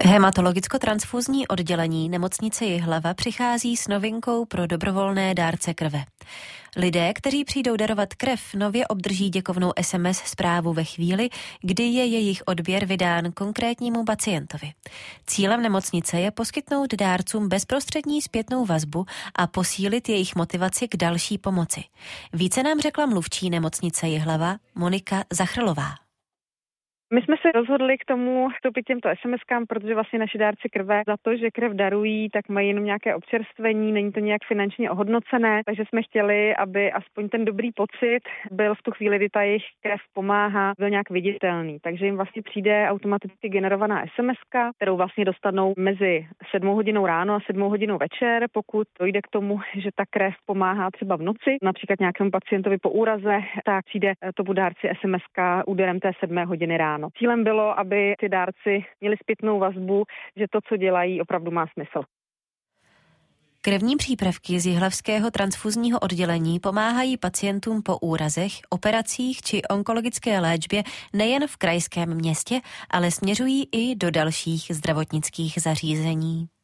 Hematologicko-transfuzní oddělení nemocnice Jihlava přichází s novinkou pro dobrovolné dárce krve. Lidé, kteří přijdou darovat krev, nově obdrží děkovnou SMS zprávu ve chvíli, kdy je jejich odběr vydán konkrétnímu pacientovi. Cílem nemocnice je poskytnout dárcům bezprostřední zpětnou vazbu a posílit jejich motivaci k další pomoci. Více nám řekla mluvčí nemocnice Jihlava Monika Zachrlová. My jsme se rozhodli k tomu vstoupit těmto SMS-kám, protože vlastně naši dárci krve za to, že krev darují, tak mají jenom nějaké občerstvení, není to nějak finančně ohodnocené, takže jsme chtěli, aby aspoň ten dobrý pocit byl v tu chvíli, kdy ta jejich krev pomáhá, byl nějak viditelný. Takže jim vlastně přijde automaticky generovaná SMS-ka, kterou vlastně dostanou mezi 7 hodinou ráno a 7 hodinou večer, pokud dojde k tomu, že ta krev pomáhá třeba v noci, například nějakému pacientovi po úraze, tak přijde tomu dárci SMS-ka úderem té 7 hodiny ráno. Cílem bylo, aby ty dárci měli zpětnou vazbu, že to, co dělají, opravdu má smysl. Krevní přípravky z jihlavského transfuzního oddělení pomáhají pacientům po úrazech, operacích či onkologické léčbě nejen v krajském městě, ale směřují i do dalších zdravotnických zařízení.